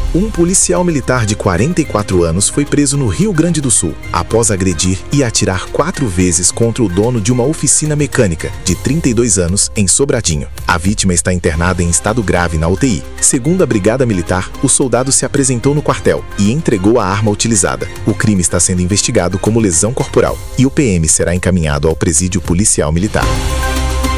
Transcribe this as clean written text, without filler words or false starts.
Um policial militar de 44 anos foi preso no Rio Grande do Sul, após agredir e atirar 4 vezes contra o dono de uma oficina mecânica, de 32 anos, em Sobradinho. A vítima está internada em estado grave na UTI. Segundo a Brigada Militar, o soldado se apresentou no quartel e entregou a arma utilizada. O crime está sendo investigado como lesão corporal e o PM será encaminhado ao presídio policial militar.